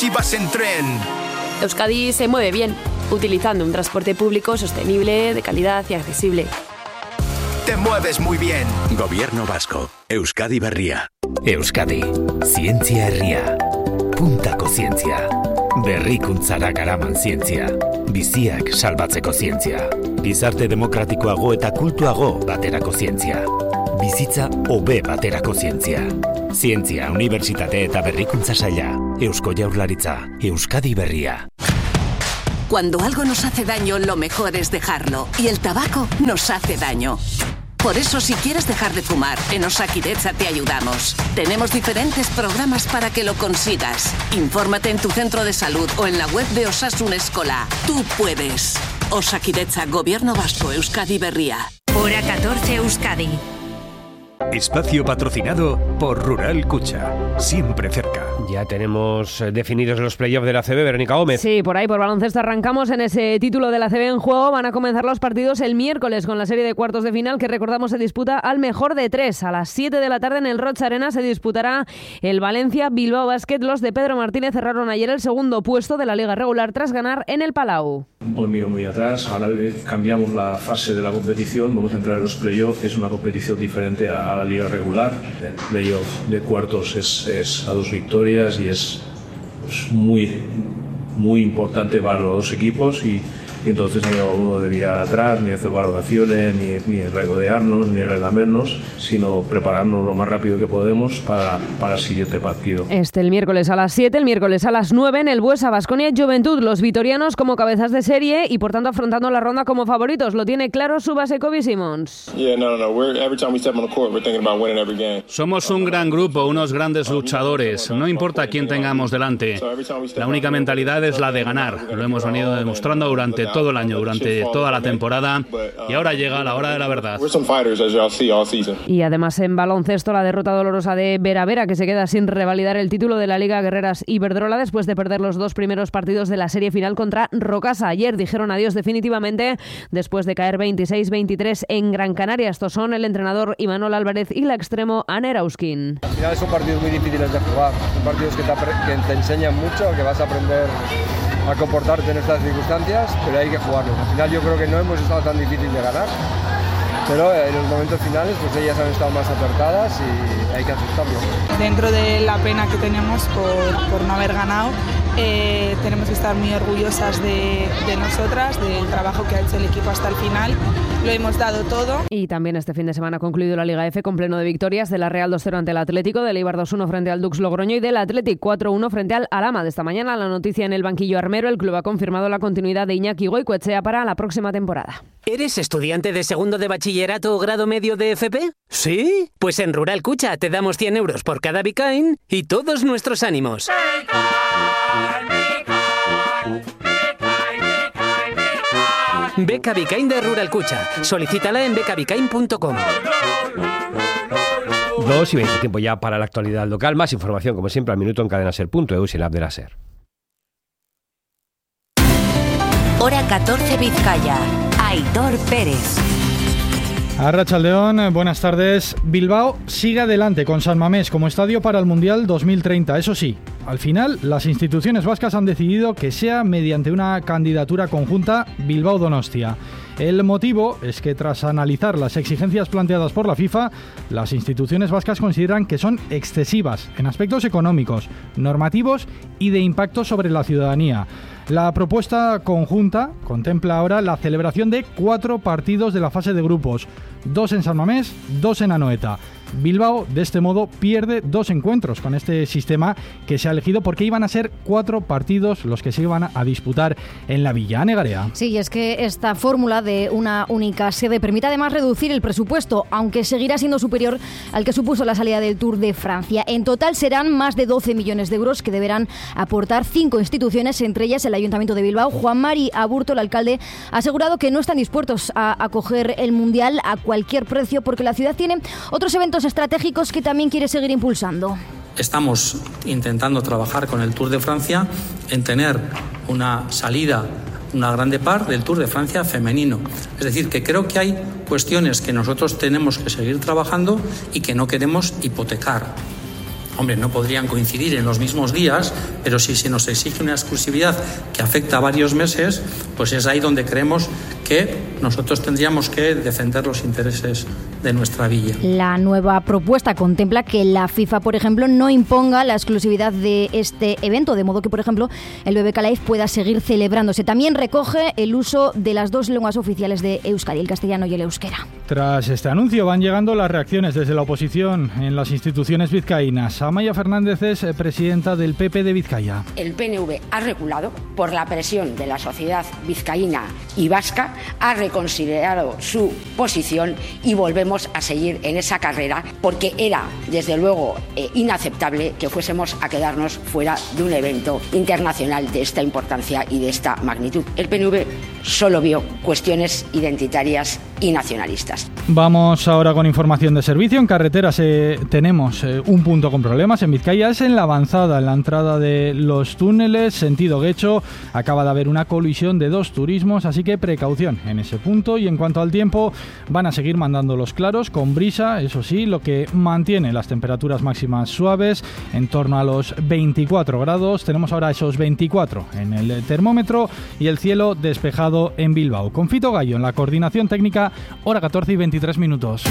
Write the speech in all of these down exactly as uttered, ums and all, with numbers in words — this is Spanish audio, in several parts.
Si vas en tren. Euskadi se mueve bien, utilizando un transporte público sostenible, de calidad y accesible. Te mueves muy bien. Gobierno vasco. Euskadi Berria. Euskadi. Zientzia herria. Puntako zientzia. Berrikuntzara garaman zientzia. Biziak salbatzeko zientzia. Gizarte demokratikoago eta kultuago baterako zientzia. Bizitza hobe baterako zientzia. Zientzia, Unibertsitate eta Berrikuntza Saila. Eusko Jaurlaritza. Euskadi Berria. Cuando algo nos hace daño, lo mejor es dejarlo. Y el tabaco nos hace daño. Por eso, si quieres dejar de fumar, en Osakidetza te ayudamos. Tenemos diferentes programas para que lo consigas. Infórmate en tu centro de salud o en la web de Osasun Eskola. Tú puedes. Osakidetza, Gobierno Vasco, Euskadi Berria. Hora catorce, Euskadi. Espacio patrocinado por Rural Cucha. Siempre cerca. Ya tenemos definidos los playoffs de la A C B, Verónica Gómez. Sí, por ahí, por baloncesto arrancamos en ese título de la A C B en juego. Van a comenzar los partidos el miércoles con la serie de cuartos de final que, recordamos, se disputa al mejor de tres. A las siete de la tarde en el Roig Arena se disputará el Valencia Bilbao Basket. Los de Pedro Martínez cerraron ayer el segundo puesto de la liga regular tras ganar en el Palau. Un mío muy atrás, ahora cambiamos la fase de la competición, vamos a entrar en los playoffs, es una competición diferente a la liga regular. El playoff de cuartos es, es a dos victorias y es pues, muy, muy importante para los dos equipos y, y entonces no uno debía atrás, ni hacer valoraciones, ni, ni regodearnos, ni relamernos, sino prepararnos lo más rápido que podemos para, para el siguiente partido. Este el miércoles a las siete, el miércoles a las nueve en el Buesa Baskonia Juventud. Los vitorianos como cabezas de serie y por tanto afrontando la ronda como favoritos. Lo tiene claro su base Kobe Simmons. Somos un gran grupo, unos grandes luchadores. No importa quién tengamos delante. La única mentalidad es la de ganar. Lo hemos venido demostrando durante todo el año, durante toda la temporada, y ahora llega la hora de la verdad. Y además en baloncesto, la derrota dolorosa de Vera Vera, que se queda sin revalidar el título de la Liga Guerreras Iberdrola después de perder los dos primeros partidos de la serie final contra Rocasa. Ayer dijeron adiós definitivamente después de caer veintiséis veintitrés en Gran Canaria. Estos son el entrenador Imanol Álvarez y la extremo Aner Auskin. Al final son partidos muy difíciles de jugar, son partidos que te, que te enseñan mucho, que vas a aprender a comportarte en estas circunstancias, pero hay que jugarlos. Al final yo creo que no hemos estado tan difíciles de ganar, pero en los momentos finales pues ellas han estado más acertadas y hay que aceptarlo. Dentro de la pena que tenemos por, por no haber ganado, eh, tenemos que estar muy orgullosas de, de nosotras, del trabajo que ha hecho el equipo hasta el final. Lo hemos dado todo. Y también este fin de semana ha concluido la Liga F con pleno de victorias de la Real dos cero ante el Atlético, del Eibar dos uno frente al Dux Logroño y del Athletic cuatro uno frente al Alhama. De esta mañana la noticia en el banquillo armero, el club ha confirmado la continuidad de Iñaki Goicoechea para la próxima temporada. ¿Eres estudiante de segundo de bachillerato o grado medio de F P? ¿Sí? Pues en Rural Cucha te damos cien euros por cada Bicain y todos nuestros ánimos. Beca Bicain de Rural Cucha. Solicítala en beca bicain punto com. Dos y veinte, tiempo ya para la actualidad local. Más información, como siempre, al minuto en cadenaser punto e u y en la app de la SER. Hora catorce, Vizcaya. Aitor Pérez. Arratsaldeon, buenas tardes. Bilbao sigue adelante con San Mamés como estadio para el Mundial dos mil treinta. Eso sí, al final las instituciones vascas han decidido que sea mediante una candidatura conjunta Bilbao-Donostia. El motivo es que tras analizar las exigencias planteadas por la FIFA, las instituciones vascas consideran que son excesivas en aspectos económicos, normativos y de impacto sobre la ciudadanía. La propuesta conjunta contempla ahora la celebración de cuatro partidos de la fase de grupos, dos en San Mamés, dos en Anoeta. Bilbao, de este modo, pierde dos encuentros con este sistema que se ha elegido porque iban a ser cuatro partidos los que se iban a disputar en la Villa. Ane Garea. Sí, y es que esta fórmula de una única sede permite además reducir el presupuesto, aunque seguirá siendo superior al que supuso la salida del Tour de Francia. En total serán más de doce millones de euros que deberán aportar cinco instituciones, entre ellas el Ayuntamiento de Bilbao. Juan Mari Aburto, el alcalde, ha asegurado que no están dispuestos a acoger el Mundial a cualquier precio porque la ciudad tiene otros eventos estratégicos que también quiere seguir impulsando. Estamos intentando trabajar con el Tour de Francia en tener una salida, una grande par del Tour de Francia femenino. Es decir, que creo que hay cuestiones que nosotros tenemos que seguir trabajando y que no queremos hipotecar. Hombre, no podrían coincidir en los mismos días, pero si se nos exige una exclusividad que afecta a varios meses, pues es ahí donde creemos que nosotros tendríamos que defender los intereses de nuestra villa. La nueva propuesta contempla que la FIFA, por ejemplo, no imponga la exclusividad de este evento, de modo que, por ejemplo, el B B K Live pueda seguir celebrándose. También recoge el uso de las dos lenguas oficiales de Euskadi, el castellano y el euskera. Tras este anuncio van llegando las reacciones desde la oposición en las instituciones vizcaínas. Amaya Fernández es presidenta del P P de Vizcaya. El P N V ha reculado por la presión de la sociedad vizcaína y vasca, ha reconsiderado su posición y volvemos a seguir en esa carrera porque era, desde luego, eh, inaceptable que fuésemos a quedarnos fuera de un evento internacional de esta importancia y de esta magnitud. El P N V solo vio cuestiones identitarias y nacionalistas. Vamos ahora con información de servicio. En carreteras eh, tenemos eh, un punto con problemas en Vizcaya, es en la avanzada, en la entrada de los túneles, sentido Guecho. Acaba de haber una colisión de dos turismos, así que precaución en ese punto. Y en cuanto al tiempo, van a seguir mandando los claros con brisa, eso sí, lo que mantiene las temperaturas máximas suaves en torno a los veinticuatro grados. Tenemos ahora esos veinticuatro en el termómetro y el cielo despejado en Bilbao. Con Fito Gallo en la coordinación técnica, hora catorce y veintitrés minutos.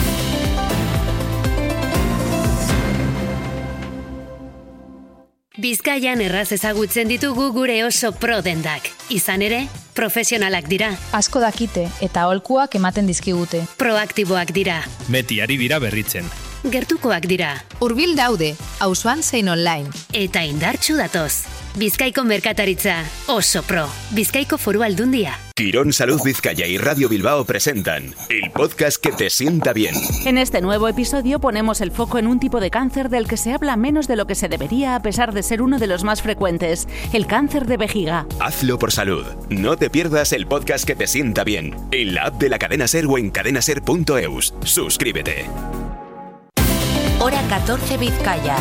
Bizkaian erraz ezagutzen ditugu gure oso pro dendak. Izan ere, profesionalak dira. Asko dakite eta aholkuak ematen dizkigute. Proaktiboak dira. Beti ari dira berritzen. Gertukoak dira. Hurbil daude, auzoan zein online. Eta indartsu datoz. Bizkaiko merkataritza oso pro. Bizkaiko Foru Aldundia. Quirón Salud Vizcaya y Radio Bilbao presentan el podcast que te sienta bien. En este nuevo episodio ponemos el foco en un tipo de cáncer del que se habla menos de lo que se debería, a pesar de ser uno de los más frecuentes, el cáncer de vejiga. Hazlo por salud. No te pierdas el podcast que te sienta bien en la app de la Cadena Ser o en cadenaser punto eus. Suscríbete. Hora catorce Vizcaya.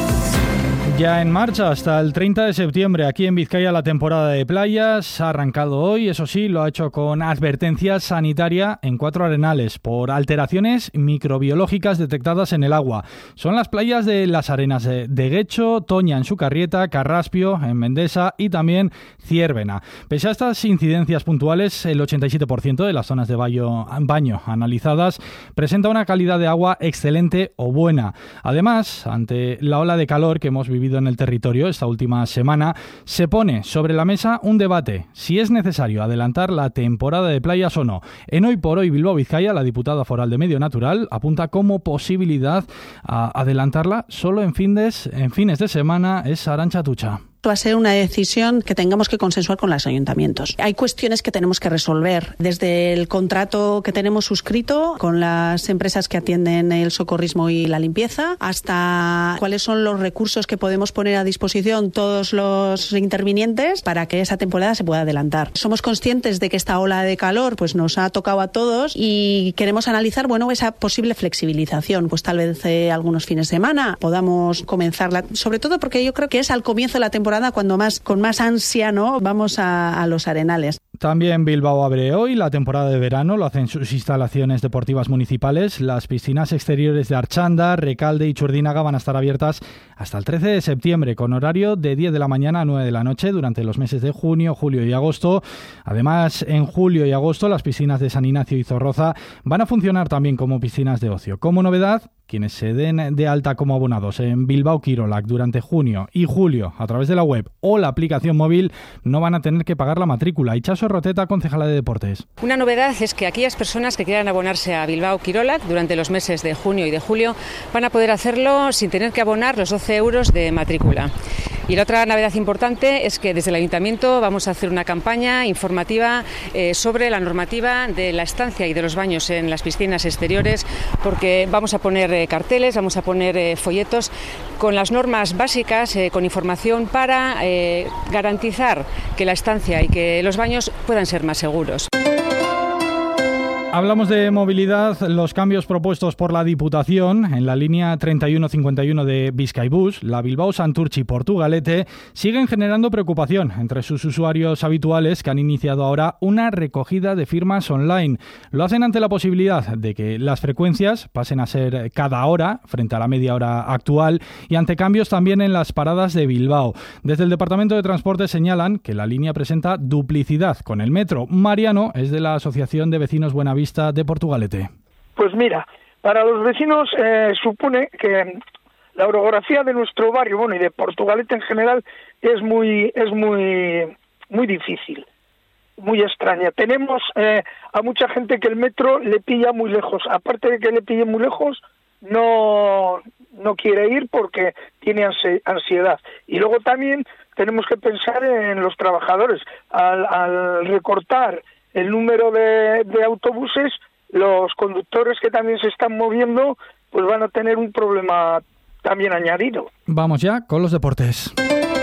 Ya en marcha hasta el treinta de septiembre aquí en Vizcaya la temporada de playas ha arrancado hoy, eso sí, lo ha hecho con advertencia sanitaria en cuatro arenales por alteraciones microbiológicas detectadas en el agua. Son las playas de Las Arenas de, de Guecho, Toña en Sucarrieta, Carraspio en Mendesa y también Ciérvena. Pese a estas incidencias puntuales, el ochenta y siete por ciento de las zonas de baño, baño analizadas presenta una calidad de agua excelente o buena. Además, ante la ola de calor que hemos vivido en el territorio esta última semana, se pone sobre la mesa un debate si es necesario adelantar la temporada de playas o no. En Hoy por Hoy Bilbao Vizcaya, la diputada foral de Medio Natural apunta como posibilidad a adelantarla solo en fines, en fines de semana. Es Arantxa Tucha. Va a ser una decisión que tengamos que consensuar con los ayuntamientos. Hay cuestiones que tenemos que resolver, desde el contrato que tenemos suscrito con las empresas que atienden el socorrismo y la limpieza, hasta cuáles son los recursos que podemos poner a disposición todos los intervinientes para que esa temporada se pueda adelantar. Somos conscientes de que esta ola de calor pues nos ha tocado a todos y queremos analizar, bueno, esa posible flexibilización, pues tal vez eh, algunos fines de semana podamos comenzarla, sobre todo porque yo creo que es al comienzo de la temporada cuando más con más ansia, ¿no?, vamos a, a los arenales. También Bilbao abre hoy la temporada de verano, lo hacen sus instalaciones deportivas municipales. Las piscinas exteriores de Archanda, Recalde y Churdínaga van a estar abiertas hasta el trece de septiembre, con horario de diez de la mañana a nueve de la noche durante los meses de junio, julio y agosto. Además, en julio y agosto las piscinas de San Ignacio y Zorroza van a funcionar también como piscinas de ocio. Como novedad, quienes se den de alta como abonados en Bilbao Kirolak durante junio y julio a través de la web o la aplicación móvil no van a tener que pagar la matrícula. Itxaso Roteta, concejala de Deportes. Una novedad es que aquellas personas que quieran abonarse a Bilbao Kirolak durante los meses de junio y de julio van a poder hacerlo sin tener que abonar los doce euros de matrícula. Y la otra novedad importante es que desde el Ayuntamiento vamos a hacer una campaña informativa eh, sobre la normativa de la estancia y de los baños en las piscinas exteriores, porque vamos a poner eh, carteles, vamos a poner eh, folletos con las normas básicas, eh, con información para eh, garantizar que la estancia y que los baños puedan ser más seguros. Hablamos de movilidad. Los cambios propuestos por la Diputación en la línea treinta y uno cincuenta y uno de Bizkaibus, la Bilbao-Santurtzi-Portugalete, siguen generando preocupación entre sus usuarios habituales, que han iniciado ahora una recogida de firmas online. Lo hacen ante la posibilidad de que las frecuencias pasen a ser cada hora frente a la media hora actual y ante cambios también en las paradas de Bilbao. Desde el Departamento de Transporte señalan que la línea presenta duplicidad con el metro. Mariano es de la Asociación de Vecinos Buenavista de Portugalete. Pues mira, para los vecinos eh, supone que la orografía de nuestro barrio, bueno, y de Portugalete en general, es muy es muy muy difícil, muy extraña. Tenemos eh, a mucha gente que el metro le pilla muy lejos. Aparte de que le pille muy lejos, no no quiere ir porque tiene ansiedad. Y luego también tenemos que pensar en los trabajadores. Al, al recortar el número de, de autobuses, los conductores que también se están moviendo, pues van a tener un problema también añadido. Vamos ya con los deportes.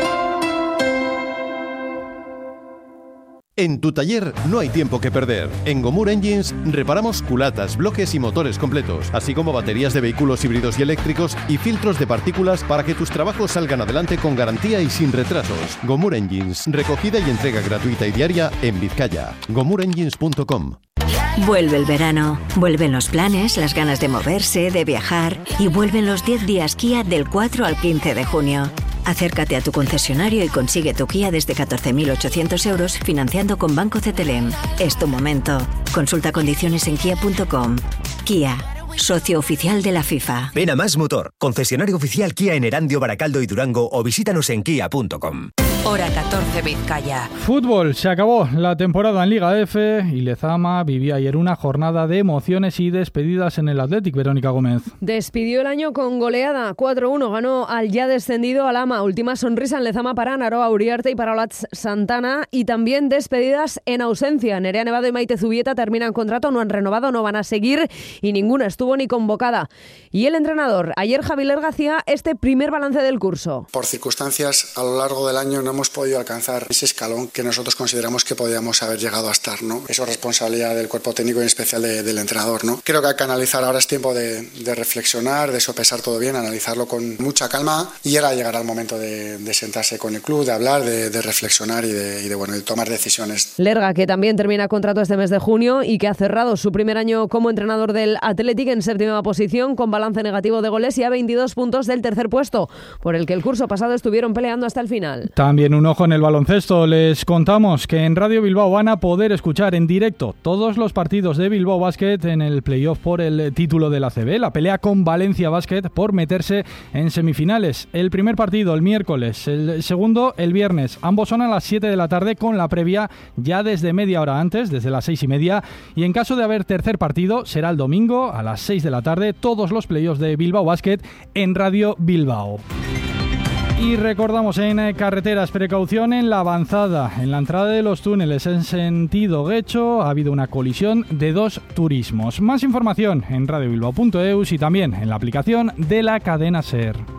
En tu taller no hay tiempo que perder. En Gomur Engines reparamos culatas, bloques y motores completos, así como baterías de vehículos híbridos y eléctricos y filtros de partículas para que tus trabajos salgan adelante con garantía y sin retrasos. Gomur Engines, recogida y entrega gratuita y diaria en Vizcaya. gomur engines punto com. Vuelve el verano, vuelven los planes, las ganas de moverse, de viajar y vuelven los diez días Kia del cuatro al quince de junio. Acércate a tu concesionario y consigue tu Kia desde catorce mil ochocientos euros financiando con Banco C T L M. Es tu momento. Consulta condiciones en kia punto com. Kia, socio oficial de la FIFA. Ven a Más Motor, concesionario oficial Kia en Erandio, Baracaldo y Durango, o visítanos en kia punto com. Hora catorce Vizcaya. Fútbol, se acabó la temporada en Liga F y Lezama vivía ayer una jornada de emociones y despedidas en el Athletic. Verónica Gómez. Despidió el año con goleada. cuatro uno ganó al ya descendido Alama. Última sonrisa en Lezama para Naroa Uriarte y para Olatz Santana. Y también despedidas en ausencia. Nerea Nevado y Maite Zubieta terminan contrato, no han renovado, no van a seguir y ninguna estuvo ni convocada. Y el entrenador, ayer Javi Lerga hacía este primer balance del curso. Por circunstancias, a lo largo del año no hemos podido alcanzar ese escalón que nosotros consideramos que podíamos haber llegado a estar, ¿no? Eso es responsabilidad del cuerpo técnico y en especial de, del entrenador, ¿no? Creo que hay que analizar, ahora es tiempo de, de reflexionar, de sopesar todo bien, analizarlo con mucha calma y ahora llegará el momento de, de sentarse con el club, de hablar, de, de reflexionar y de, y de, bueno, de tomar decisiones. Lerga, que también termina contrato este mes de junio y que ha cerrado su primer año como entrenador del Athletic en séptima posición con balance negativo de goles y a veintidós puntos del tercer puesto, por el que el curso pasado estuvieron peleando hasta el final. También un ojo en el baloncesto. Les contamos que en Radio Bilbao van a poder escuchar en directo todos los partidos de Bilbao Basket en el playoff por el título de la A C B, la pelea con Valencia Basket por meterse en semifinales. El primer partido el miércoles, el segundo el viernes. Ambos son a las siete de la tarde con la previa ya desde media hora antes, desde las seis y media. Y en caso de haber tercer partido será el domingo a las seis de la tarde. Todos los playoffs de Bilbao Basket en Radio Bilbao. Y recordamos en carreteras, precaución en la avanzada, en la entrada de los túneles en sentido Guecho ha habido una colisión de dos turismos. Más información en radio bilbao punto eus y también en la aplicación de la cadena SER.